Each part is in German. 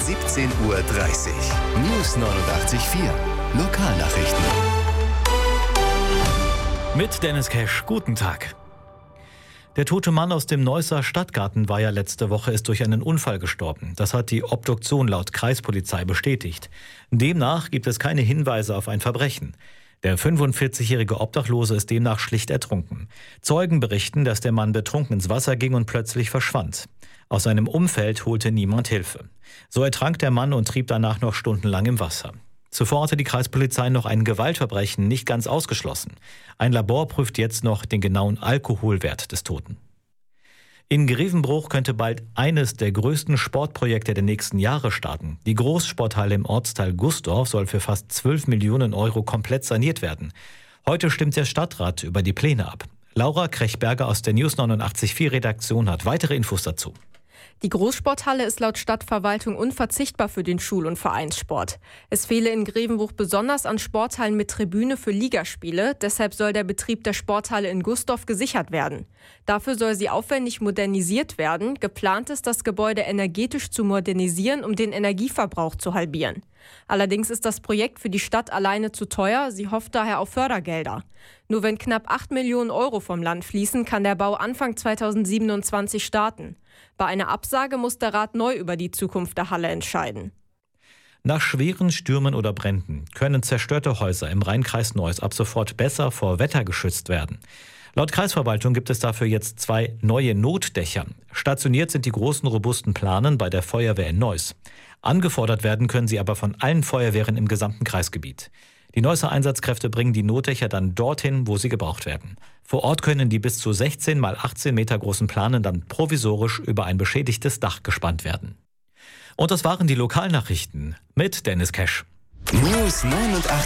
17:30 Uhr. News 89.4 Lokalnachrichten. Mit Dennis Cash, guten Tag. Der tote Mann aus dem Neusser Stadtgartenweiher letzte Woche ist durch einen Unfall gestorben. Das hat die Obduktion laut Kreispolizei bestätigt. Demnach gibt es keine Hinweise auf ein Verbrechen. Der 45-jährige Obdachlose ist demnach schlicht ertrunken. Zeugen berichten, dass der Mann betrunken ins Wasser ging und plötzlich verschwand. Aus seinem Umfeld holte niemand Hilfe. So ertrank der Mann und trieb danach noch stundenlang im Wasser. Zuvor hatte die Kreispolizei noch ein Gewaltverbrechen nicht ganz ausgeschlossen. Ein Labor prüft jetzt noch den genauen Alkoholwert des Toten. In Grevenbruch könnte bald eines der größten Sportprojekte der nächsten Jahre starten. Die Großsporthalle im Ortsteil Gusdorf soll für fast 12 Millionen Euro komplett saniert werden. Heute stimmt der Stadtrat über die Pläne ab. Laura Krechberger aus der News 89.4 Redaktion hat weitere Infos dazu. Die Großsporthalle ist laut Stadtverwaltung unverzichtbar für den Schul- und Vereinssport. Es fehle in Grevenbruch besonders an Sporthallen mit Tribüne für Ligaspiele. Deshalb soll der Betrieb der Sporthalle in Gusdorf gesichert werden. Dafür soll sie aufwendig modernisiert werden. Geplant ist, das Gebäude energetisch zu modernisieren, um den Energieverbrauch zu halbieren. Allerdings ist das Projekt für die Stadt alleine zu teuer. Sie hofft daher auf Fördergelder. Nur wenn knapp 8 Millionen Euro vom Land fließen, kann der Bau Anfang 2027 starten. Bei einer Absage muss der Rat neu über die Zukunft der Halle entscheiden. Nach schweren Stürmen oder Bränden können zerstörte Häuser im Rheinkreis Neuss ab sofort besser vor Wetter geschützt werden. Laut Kreisverwaltung gibt es dafür jetzt 2 neue Notdächer. Stationiert sind die großen, robusten Planen bei der Feuerwehr in Neuss. Angefordert werden können sie aber von allen Feuerwehren im gesamten Kreisgebiet. Die Neusser Einsatzkräfte bringen die Notdächer dann dorthin, wo sie gebraucht werden. Vor Ort können die bis zu 16 x 18 Meter großen Planen dann provisorisch über ein beschädigtes Dach gespannt werden. Und das waren die Lokalnachrichten mit Dennis Cash. News 89.4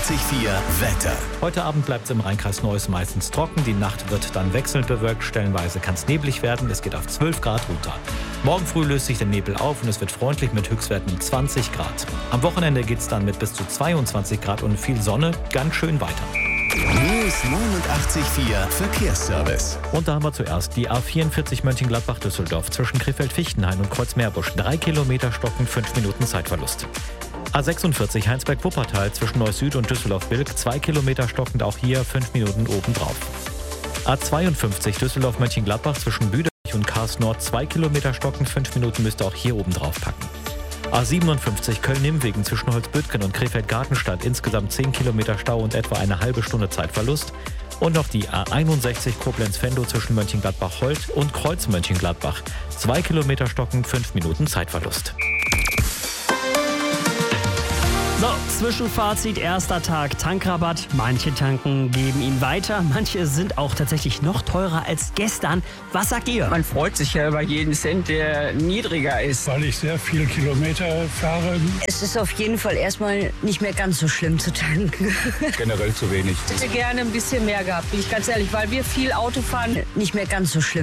Wetter. Heute Abend bleibt es im Rheinkreis Neuss meistens trocken. Die Nacht wird dann wechselnd bewölkt. Stellenweise kann es neblig werden. Es geht auf 12 Grad runter. Morgen früh löst sich der Nebel auf und es wird freundlich mit Höchstwerten 20 Grad. Am Wochenende geht es dann mit bis zu 22 Grad und viel Sonne ganz schön weiter. News 89.4 Verkehrsservice. Und da haben wir zuerst die A44 Mönchengladbach-Düsseldorf zwischen Krefeld-Fichtenhain und Kreuzmeerbusch. 3 Kilometer stocken, 5 Minuten Zeitverlust. A46 Heinsberg-Wuppertal zwischen Neuss-Süd und Düsseldorf-Bilk, 2 Kilometer stockend, auch hier 5 Minuten obendrauf. A52 Düsseldorf-Mönchengladbach zwischen Büderich und Kars-Nord, 2 Kilometer stockend, 5 Minuten müsst ihr auch hier obendrauf packen. A57 Köln-Nimwegen zwischen Holzbüttgen und Krefeld-Gartenstadt, insgesamt 10 Kilometer Stau und etwa eine halbe Stunde Zeitverlust. Und noch die A61 Koblenz-Venlo zwischen Mönchengladbach-Holt und Kreuz-Mönchengladbach, 2 Kilometer stockend, 5 Minuten Zeitverlust. So, Zwischenfazit, erster Tag Tankrabatt. Manche Tanken geben ihn weiter, manche sind auch tatsächlich noch teurer als gestern. Was sagt ihr? Man freut sich ja über jeden Cent, der niedriger ist. Weil ich sehr viele Kilometer fahre. Es ist auf jeden Fall erstmal nicht mehr ganz so schlimm zu tanken. Generell zu wenig. Ich hätte gerne ein bisschen mehr gehabt, bin ich ganz ehrlich, weil wir viel Auto fahren. Nicht mehr ganz so schlimm.